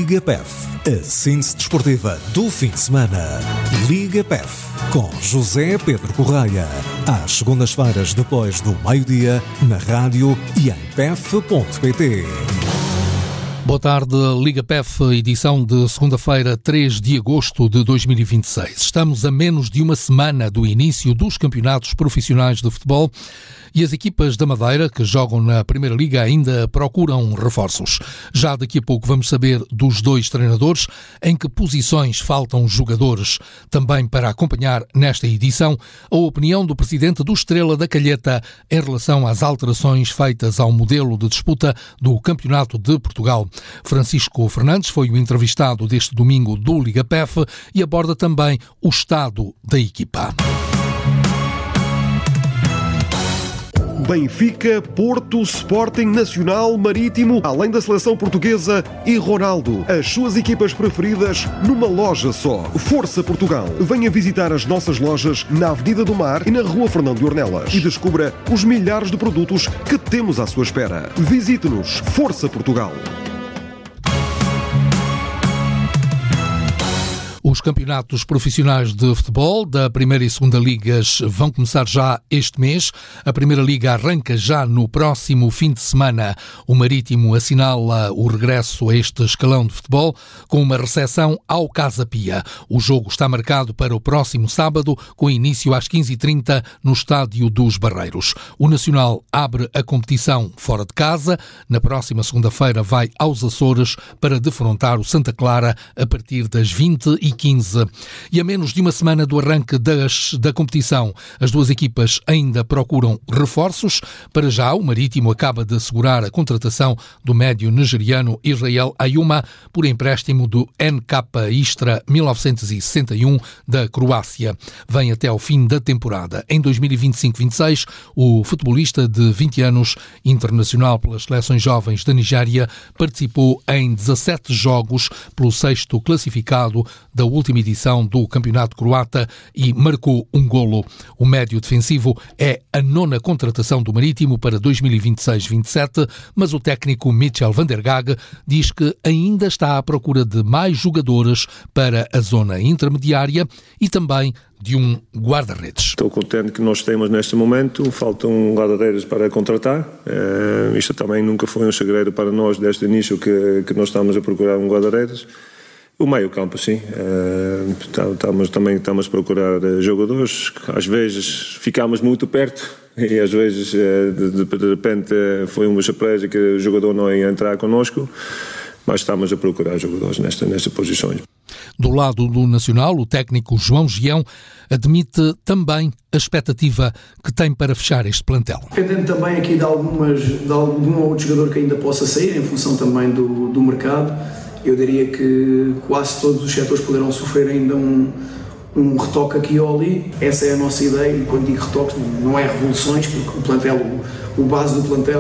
Liga PEF, a síntese desportiva do fim de semana. Liga PEF, com José Pedro Correia. Às segundas-feiras, depois do meio-dia, na rádio e em pef.pt. Boa tarde, Liga PEF, edição de segunda-feira, 3 de agosto de 2026. Estamos a menos de uma semana do início dos campeonatos profissionais de futebol e as equipas da Madeira, que jogam na Primeira Liga, ainda procuram reforços. Já daqui a pouco vamos saber dos dois treinadores em que posições faltam jogadores. Também para acompanhar nesta edição a opinião do presidente do Estrela da Calheta em relação às alterações feitas ao modelo de disputa do Campeonato de Portugal. Francisco Fernandes foi o entrevistado deste domingo do Liga PEF e aborda também o estado da equipa. Benfica, Porto, Sporting, Nacional, Marítimo, além da seleção portuguesa e Ronaldo. As suas equipas preferidas numa loja só. Força Portugal. Venha visitar as nossas lojas na Avenida do Mar e na Rua Fernando de Ornelas e descubra os milhares de produtos que temos à sua espera. Visite-nos. Força Portugal. Os campeonatos profissionais de futebol da Primeira e Segunda Ligas vão começar já este mês. A Primeira Liga arranca já no próximo fim de semana. O Marítimo assinala o regresso a este escalão de futebol com uma recepção ao Casa Pia. O jogo está marcado para o próximo sábado, com início às 15h30 no Estádio dos Barreiros. O Nacional abre a competição fora de casa. Na próxima segunda-feira vai aos Açores para defrontar o Santa Clara a partir das 20h15. E a menos de uma semana do arranque da competição, as duas equipas ainda procuram reforços. Para já, o Marítimo acaba de assegurar a contratação do médio nigeriano Israel Ayuma por empréstimo do NK Istra 1961 da Croácia. Vem até ao fim da temporada. Em 2025-26, o futebolista de 20 anos, internacional pelas seleções jovens da Nigéria, participou em 17 jogos pelo sexto classificado da última edição do Campeonato Croata e marcou um golo. O médio defensivo é a 9ª contratação do Marítimo para 2026-27, mas o técnico Michel van der Gaag diz que ainda está à procura de mais jogadores para a zona intermediária e também de um guarda-redes. Estou contente que nós temos neste momento, faltam guarda-redes para contratar. Isto também nunca foi um segredo para nós desde o início que nós estamos a procurar um guarda-redes. O meio-campo, sim. Estamos a procurar jogadores. Às vezes ficamos muito perto e às vezes de repente foi uma surpresa que o jogador não ia entrar connosco, mas estamos a procurar jogadores nestas posições. Do lado do Nacional, o técnico João Gião admite também a expectativa que tem para fechar este plantel. Dependendo também aqui de algum outro jogador que ainda possa sair, em função também do mercado, eu diria que quase todos os setores poderão sofrer ainda um retoque aqui ou ali. Essa é a nossa ideia, e quando digo retoques não é revoluções, porque o plantel, o base do plantel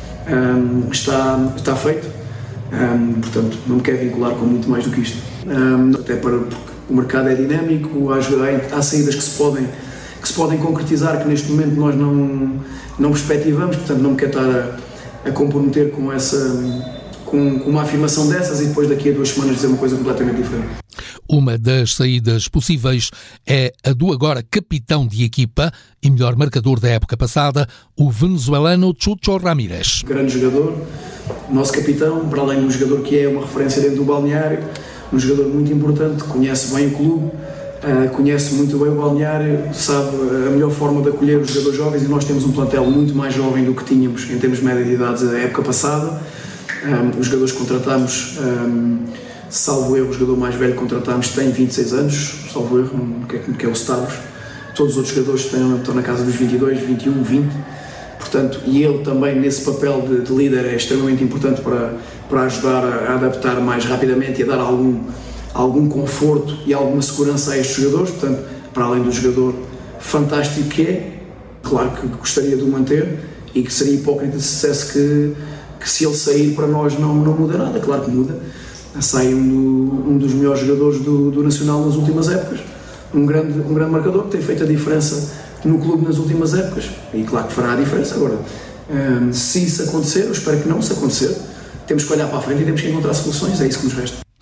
está feito, portanto não me quero vincular com muito mais do que isto, até porque o mercado é dinâmico, há saídas que se podem concretizar que neste momento nós não perspectivamos, portanto não me quero estar a comprometer com uma afirmação dessas e depois daqui a 2 semanas dizer uma coisa completamente diferente. Uma das saídas possíveis é a do agora capitão de equipa e melhor marcador da época passada, o venezuelano Chucho Ramírez. Grande jogador, nosso capitão, para além de um jogador que é uma referência dentro do balneário, um jogador muito importante, conhece bem o clube, conhece muito bem o balneário, sabe a melhor forma de acolher os jogadores jovens, e nós temos um plantel muito mais jovem do que tínhamos em termos de média de idades a época passada. Os jogadores que contratámos, salvo erro, o jogador mais velho que contratámos tem 26 anos, salvo erro, que é o Stavros. Todos os outros jogadores estão na casa dos 22, 21, 20. Portanto, e ele também nesse papel de líder é extremamente importante para ajudar a adaptar mais rapidamente e a dar algum conforto e alguma segurança a estes jogadores. Portanto, para além do jogador fantástico que é, claro que gostaria de o manter e que seria hipócrita se dissesse que se ele sair para nós não muda nada. Claro que muda. Sai um dos melhores jogadores do Nacional nas últimas épocas, um grande marcador que tem feito a diferença no clube nas últimas épocas, e claro que fará a diferença. Agora, se isso acontecer, eu espero que não, se acontecer, temos que olhar para a frente e temos que encontrar soluções, é isso que nos resta.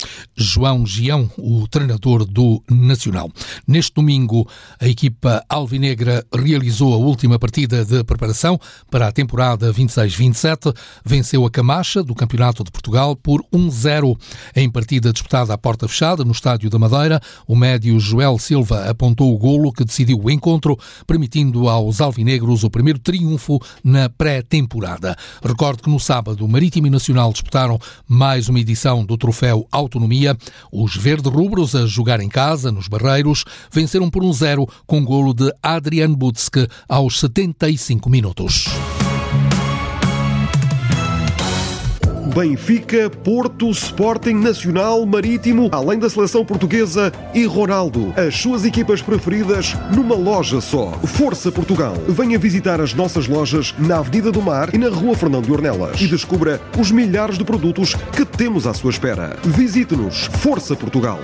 João Gião, o treinador do Nacional. Neste domingo, a equipa alvinegra realizou a última partida de preparação para a temporada 26-27. Venceu a Camacha do Campeonato de Portugal por 1-0. Em partida disputada à porta fechada no Estádio da Madeira, o médio Joel Silva apontou o golo que decidiu o encontro, permitindo aos alvinegros o primeiro triunfo na pré-temporada. Recordo que no sábado o Marítimo e Nacional disputaram mais uma edição do Troféu Autonomia. Os verde-rubros, a jogar em casa, nos Barreiros, venceram por 1-0 com golo de Adrian Butzke aos 75 minutos. Benfica, Porto, Sporting, Nacional, Marítimo, além da seleção portuguesa e Ronaldo. As suas equipas preferidas numa loja só. Força Portugal. Venha visitar as nossas lojas na Avenida do Mar e na Rua Fernando de Ornelas e descubra os milhares de produtos que temos à sua espera. Visite-nos. Força Portugal.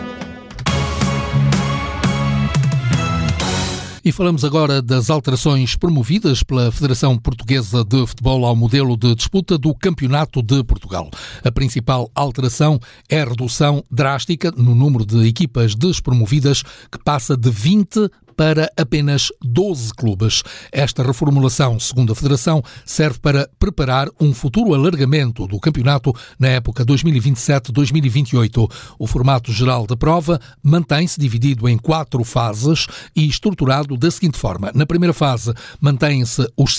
E falamos agora das alterações promovidas pela Federação Portuguesa de Futebol ao modelo de disputa do Campeonato de Portugal. A principal alteração é a redução drástica no número de equipas despromovidas, que passa de 20 para apenas 12 clubes. Esta reformulação, segundo a Federação, serve para preparar um futuro alargamento do campeonato na época 2027-2028. O formato geral da prova mantém-se dividido em 4 fases e estruturado da seguinte forma. Na primeira fase, mantêm-se os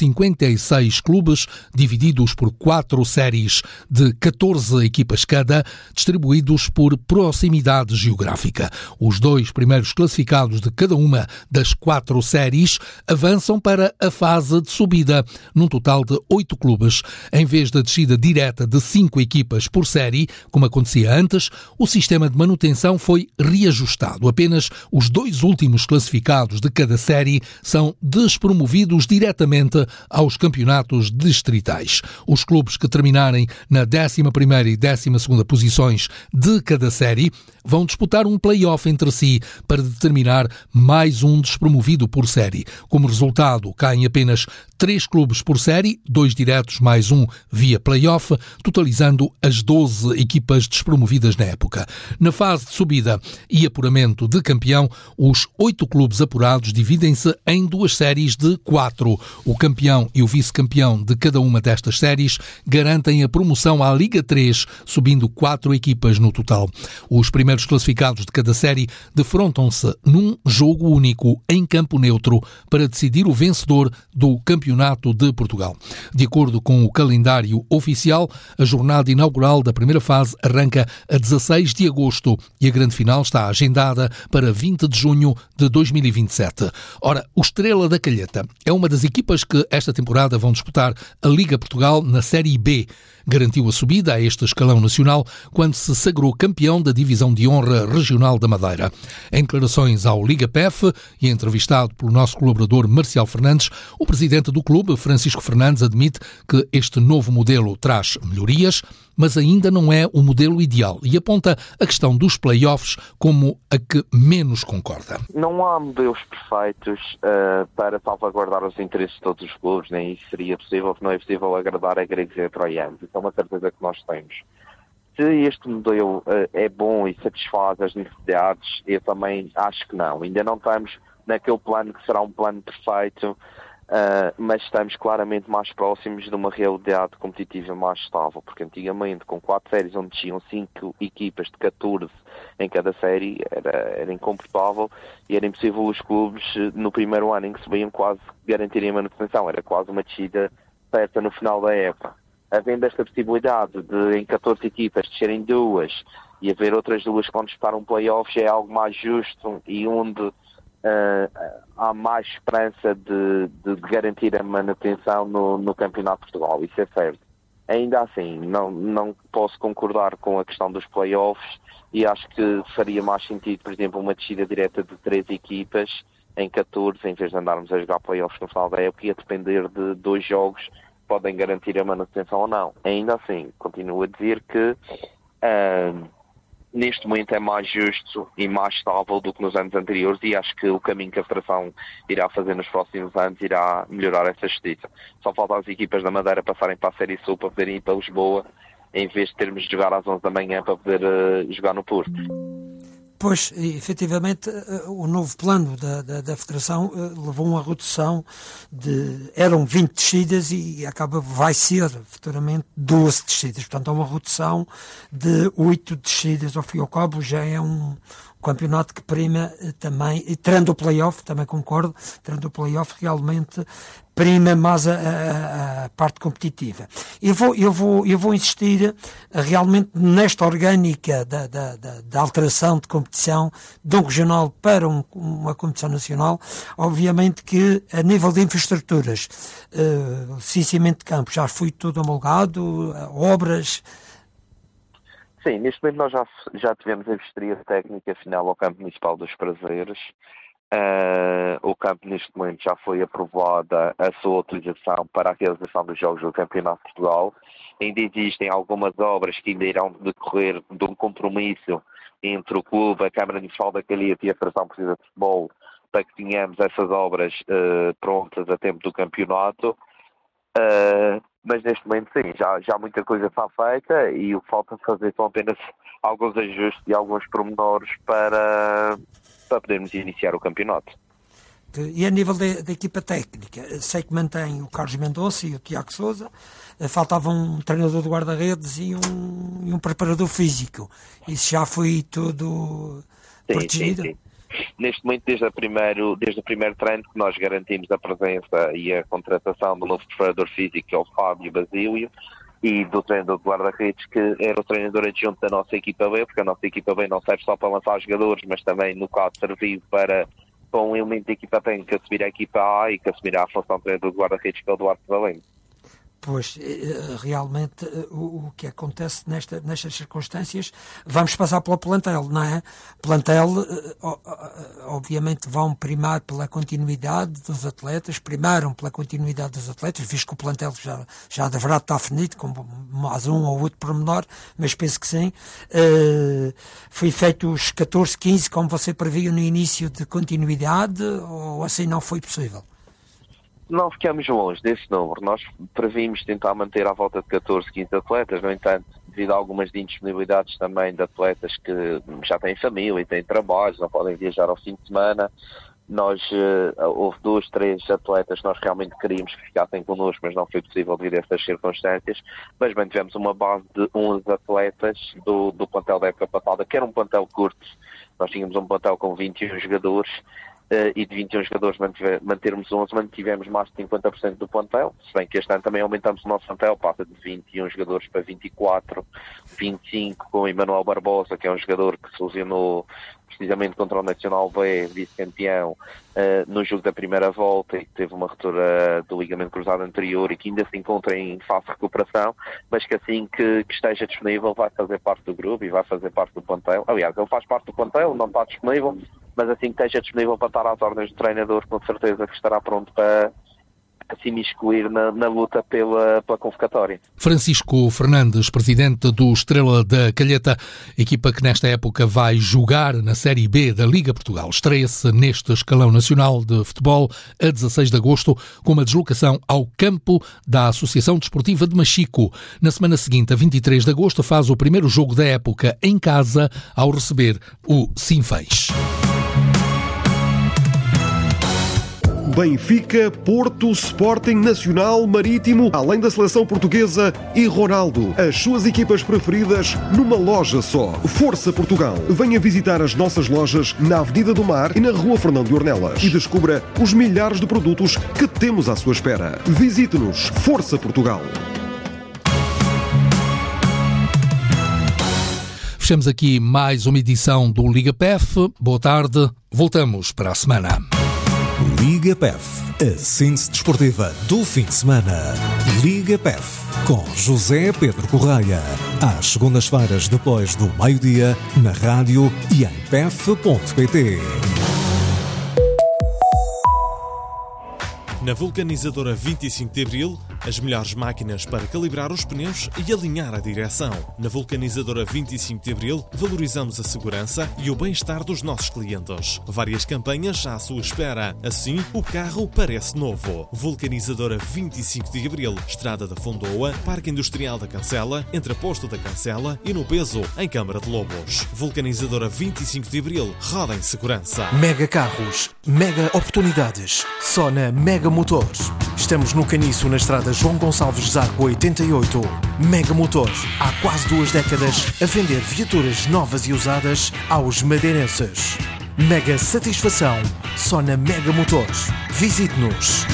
56 clubes, divididos por 4 séries de 14 equipas cada, distribuídos por proximidade geográfica. Os 2 primeiros classificados de cada uma das 4 séries avançam para a fase de subida, num total de 8 clubes. Em vez da descida direta de 5 equipas por série, como acontecia antes, o sistema de manutenção foi reajustado. Apenas os 2 últimos classificados de cada série são despromovidos diretamente aos campeonatos distritais. Os clubes que terminarem na 11ª e 12ª posições de cada série vão disputar um play-off entre si para determinar mais um despromovido por série. Como resultado, caem apenas 3 clubes por série, 2 diretos mais um via play-off, totalizando as 12 equipas despromovidas na época. Na fase de subida e apuramento de campeão, os 8 clubes apurados dividem-se em 2 séries de 4. O campeão e o vice-campeão de cada uma destas séries garantem a promoção à Liga 3, subindo 4 equipas no total. Os primeiros classificados de cada série defrontam-se num jogo único em campo neutro para decidir o vencedor do Campeonato de Portugal. De acordo com o calendário oficial, a jornada inaugural da primeira fase arranca a 16 de agosto e a grande final está agendada para 20 de junho de 2027. Ora, o Estrela da Calheta é uma das equipas que esta temporada vão disputar a Liga Portugal na Série B. Garantiu a subida a este escalão nacional quando se sagrou campeão da Divisão de Honra Regional da Madeira. Em declarações ao Liga PF e entrevistado pelo nosso colaborador Marcial Fernandes, o presidente do clube, Francisco Fernandes, admite que este novo modelo traz melhorias, mas ainda não é o modelo ideal e aponta a questão dos play-offs como a que menos concorda. Não há modelos perfeitos para salvaguardar os interesses de todos os clubes, nem isso seria possível, que não é possível agradar a gregos e a troianos. Isso é uma certeza que nós temos. Se este modelo é bom e satisfaz as necessidades, eu também acho que não. Ainda não estamos naquele plano que será um plano perfeito, mas estamos claramente mais próximos de uma realidade competitiva mais estável, porque antigamente com 4 séries onde tinham 5 equipas de 14 em cada série era incomportável e era impossível os clubes no primeiro ano em que subiam quase garantirem a manutenção, era quase uma descida certa no final da época. Havendo esta possibilidade de em 14 equipas descerem 2 e haver outras 2 que vão disputar um play-off, já é algo mais justo e onde há mais esperança de garantir a manutenção no Campeonato de Portugal. Isso é certo. Ainda assim, não posso concordar com a questão dos play-offs e acho que faria mais sentido, por exemplo, uma descida direta de 3 equipas em 14, em vez de andarmos a jogar play-offs no final da época e a depender de 2 jogos podem garantir a manutenção ou não. Ainda assim, continuo a dizer que neste momento é mais justo e mais estável do que nos anos anteriores e acho que o caminho que a Federação irá fazer nos próximos anos irá melhorar essa justiça. Só falta as equipas da Madeira passarem para a Série Sul para poderem ir para Lisboa em vez de termos de jogar às 11 da manhã para poder jogar no Porto. Pois, efetivamente, o novo plano da Federação levou uma redução eram 20 descidas e vai ser futuramente 12 descidas. Portanto, há uma redução de 8 descidas. Ao fim e ao cabo, já é um campeonato que prima também, e tirando o play-off, também concordo, tirando o play-off, realmente prima mais a parte competitiva. Eu vou insistir realmente nesta orgânica da alteração de competição de um regional para uma competição nacional. Obviamente que a nível de infraestruturas, licenciamento de campo, já foi tudo homologado, obras. Sim, neste momento nós já tivemos a vistoria técnica final ao campo municipal dos Prazeres. O campo neste momento já foi aprovada a sua utilização para a realização dos Jogos do Campeonato de Portugal. Ainda existem algumas obras que ainda irão decorrer de um compromisso entre o clube, a Câmara Municipal da Calheta e a Federação Portuguesa de Futebol para que tenhamos essas obras prontas a tempo do campeonato. Mas neste momento sim, já muita coisa está feita e o que falta fazer são apenas alguns ajustes e alguns pormenores para podermos iniciar o campeonato. E a nível da equipa técnica, sei que mantém o Carlos Mendonça e o Tiago Sousa, faltava um treinador de guarda-redes e um preparador físico. Isso já foi tudo protegido? Sim. Neste momento, desde o primeiro treino que nós garantimos a presença e a contratação do novo preparador físico, que é o Fábio Basílio, e do treinador de guarda-redes, que era o treinador adjunto da nossa equipa B, porque a nossa equipa B não serve só para lançar jogadores, mas também, no caso, serviu para um elemento da equipa técnica assumir a equipa A e que assumirá a função de treinador de guarda-redes, que é o Duarte Valente. Pois, realmente, o que acontece nestas circunstâncias, vamos passar pelo plantel, não é? Plantel, obviamente, vão primar pela continuidade dos atletas, primaram pela continuidade dos atletas, visto que o plantel já deverá estar definido, com mais um ou outro pormenor, mas penso que sim. Foi feito os 14, 15, como você previu no início, de continuidade, ou assim não foi possível? Não ficamos longe desse número. Nós previmos tentar manter à volta de 14, 15 atletas, no entanto, devido a algumas indisponibilidades também de atletas que já têm família e têm trabalhos, não podem viajar ao fim de semana, houve 2, 3 atletas que nós realmente queríamos que ficassem connosco, mas não foi possível devido a essas circunstâncias, mas mantivemos uma base de 11 atletas do plantel da época passada, que era um plantel curto. Nós tínhamos um plantel com 21 jogadores, e de 21 jogadores mantermos 11, mantivemos mais de 50% do plantel, se bem que este ano também aumentamos o nosso plantel, passa de 21 jogadores para 24, 25 com o Emanuel Barbosa, que é um jogador que se lesionou precisamente contra o Nacional B, vice-campeão, no jogo da primeira volta, e que teve uma ruptura do ligamento cruzado anterior e que ainda se encontra em fase de recuperação, mas que assim que esteja disponível vai fazer parte do grupo e vai fazer parte do plantel. Aliás, ele faz parte do plantel, não está disponível, mas assim que esteja disponível para estar às ordens do treinador, com certeza que estará pronto para se imiscuir na luta pela convocatória. Francisco Fernandes, presidente do Estrela da Calheta, equipa que nesta época vai jogar na Série B da Liga Portugal. Estreia-se neste escalão nacional de futebol a 16 de agosto com uma deslocação ao campo da Associação Desportiva de Machico. Na semana seguinte, a 23 de agosto, faz o primeiro jogo da época em casa ao receber o Sinfãs. Benfica, Porto, Sporting, Nacional, Marítimo, além da seleção portuguesa e Ronaldo. As suas equipas preferidas numa loja só. Força Portugal. Venha visitar as nossas lojas na Avenida do Mar e na Rua Fernando de Ornelas e descubra os milhares de produtos que temos à sua espera. Visite-nos. Força Portugal. Fechamos aqui mais uma edição do Liga PEF. Boa tarde. Voltamos para a semana. Liga PEF, a síntese desportiva do fim de semana. Liga PEF, com José Pedro Correia. Às segundas-feiras, depois do meio-dia, na rádio e em pef.pt. Na vulcanizadora 25 de Abril, as melhores máquinas para calibrar os pneus e alinhar a direção. Na Vulcanizadora 25 de Abril, valorizamos a segurança e o bem-estar dos nossos clientes. Várias campanhas à sua espera. Assim, o carro parece novo. Vulcanizadora 25 de Abril, Estrada da Fondoa, Parque Industrial da Cancela, entre a Posto da Cancela e no Peso, em Câmara de Lobos. Vulcanizadora 25 de Abril, roda em segurança. Mega carros, mega oportunidades, só na Mega Motores. Estamos no Caniço, na estrada João Gonçalves Zarco 88. Mega Motores, há quase 2 décadas, a vender viaturas novas e usadas aos madeirenses. Mega satisfação, só na Mega Motores. Visite-nos.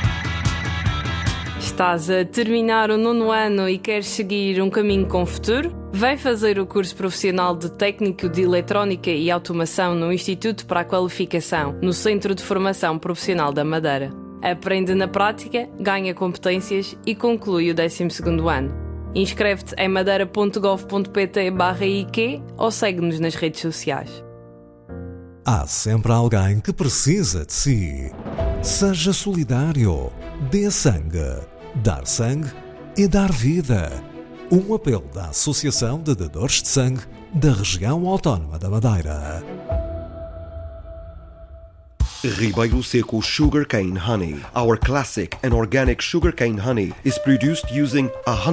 Estás a terminar o 9º ano e queres seguir um caminho com futuro? Vem fazer o curso profissional de Técnico de Eletrónica e Automação no Instituto para a Qualificação, no Centro de Formação Profissional da Madeira. Aprende na prática, ganha competências e conclui o 12º ano. Inscreve-te em madeira.gov.pt/IQ ou segue-nos nas redes sociais. Há sempre alguém que precisa de si. Seja solidário. Dê sangue. Dar sangue é dar vida. Um apelo da Associação de Dadores de Sangue da Região Autónoma da Madeira. Ribeiro Seco Sugarcane Honey. Our classic and organic sugarcane honey is produced using 100%